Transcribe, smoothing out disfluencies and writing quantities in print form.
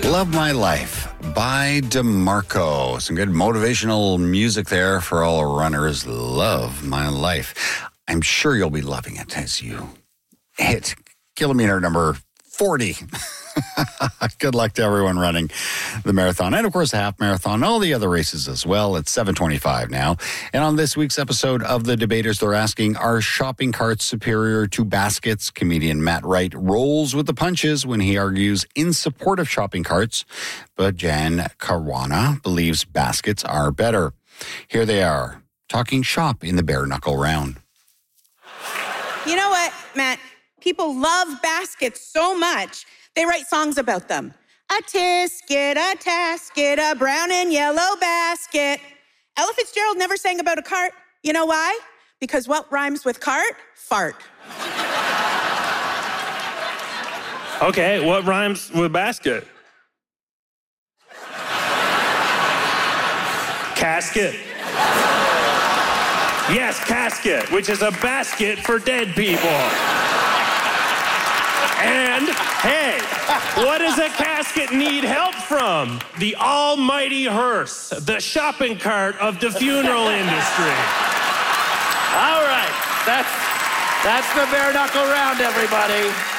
Love My Life by DeMarco. Some good motivational music there for all runners. Love My Life. I'm sure you'll be loving it as you hit kilometer number 40. Good luck to everyone running the marathon and, of course, the half marathon, all the other races as well. It's 7:25 now. And on this week's episode of The Debaters, they're asking, are shopping carts superior to baskets? Comedian Matt Wright rolls with the punches when he argues in support of shopping carts, but Jan Caruana believes baskets are better. Here they are, talking shop in the bare knuckle round. You know what, Matt? People love baskets so much, they write songs about them. A tisket, a tasket, a brown and yellow basket. Ella Fitzgerald never sang about a cart. You know why? Because what rhymes with cart? Fart. Okay, what rhymes with basket? Casket. Yes, casket, which is a basket for dead people. And, hey, what does a casket need help from? The almighty hearse, the shopping cart of the funeral industry. All right, that's the bare knuckle round, everybody.